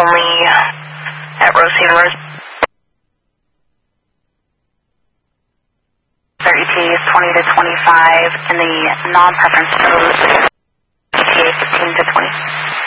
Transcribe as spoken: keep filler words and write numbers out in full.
only at Rosie and Rose. Their E T A is twenty to twenty-five, and the non-preference code E T A fifteen to twenty.